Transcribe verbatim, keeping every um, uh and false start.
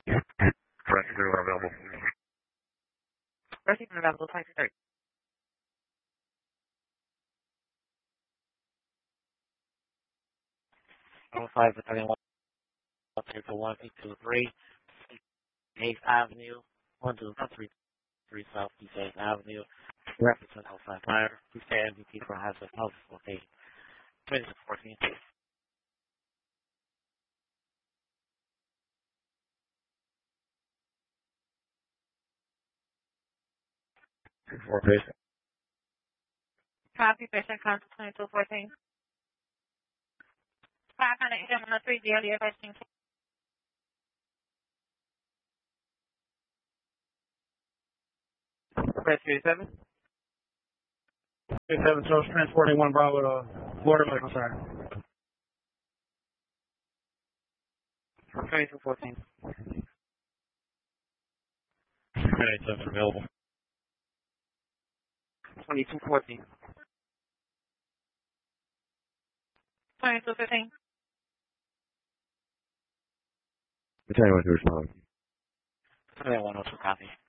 Correct, zero available. Receiving available, twenty-two thirty. one five to thirty-one, to one eight two three, eighth Avenue, one two three three South East eighth Avenue, reference on outside fire. Please stay M V P for hazard health location. twenty-six fourteen. Four patient. Copy, patient count twenty-two fourteen. five hundred seven oh three, the earlier question. Press thirty-seven. thirty-seven, so it's transporting one Bravo to Florida. I'm sorry. twenty-two fourteen. twenty-seven available. twenty-two fourteen. twenty-two fifteen. Tell you what to respond. twenty-one oh two copy.